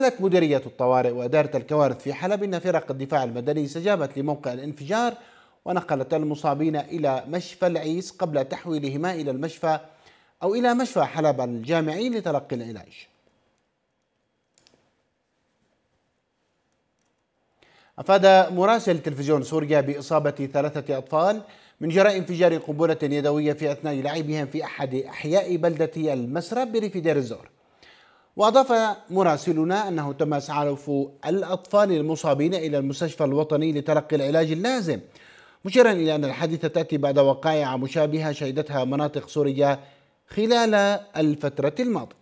قالت مديرية الطوارئ وإدارة الكوارث في حلب إن فرق الدفاع المدني استجابت لموقع الانفجار ونقلت المصابين إلى مشفى العيس قبل تحويلهما إلى المشفى أو إلى مشفى حلب الجامعي لتلقي العلاج. أفاد مراسل تلفزيون سوريا بإصابة 3 أطفال من جراء انفجار قنبلة يدوية في أثناء لعبهم في أحد أحياء بلدة المسرب بريف دير الزور. وأضاف مراسلنا أنه تم إسعاف الأطفال المصابين إلى المستشفى الوطني لتلقي العلاج اللازم، مشيرا إلى أن الحادثة تأتي بعد وقائع مشابهة شهدتها مناطق سوريا خلال الفترة الماضية.